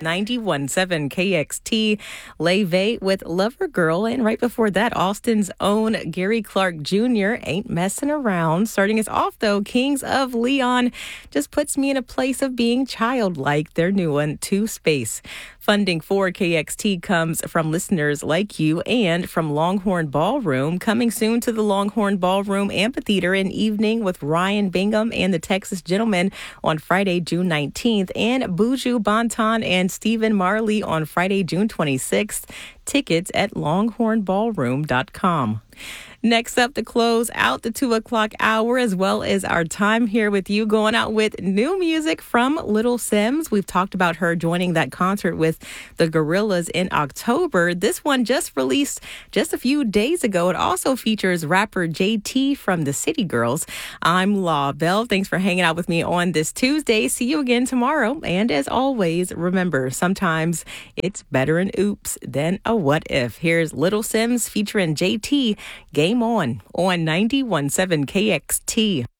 91.7 KXT, Leve with Lover Girl. And right before that, Austin's own Gary Clark Jr. Ain't Messing Around. Starting us off, though, Kings of Leon just puts me in a place of being childlike. Their new one, To Space. Funding for KXT comes from listeners like you and from Longhorn Ballroom. Coming soon to the Longhorn Ballroom Amphitheater, an evening with Ryan Bingham and the Texas Gentlemen on Friday, June 19th, and Buju Banton and Stephen Marley on Friday, June 26th. Tickets at longhornballroom.com. Next up to close out the 2 o'clock hour, as well as our time here with you, going out with new music from Little Simz. We've talked about her joining that concert with the Gorillaz in October. This one just released just a few days ago. It also features rapper JT from the City Girls. I'm Law Bell. Thanks for hanging out with me on this Tuesday. See you again tomorrow. And as always, remember, sometimes it's better an oops than a what if. Here's Little Simz featuring JT. Game on 91.7 KXT.